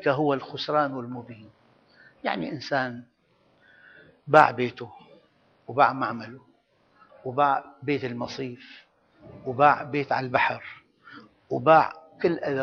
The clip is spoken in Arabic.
ذلك هو الخسران المبين. يعني إنسان باع بيته وباع معمله وباع بيت المصيف وباع بيت على البحر وباع كل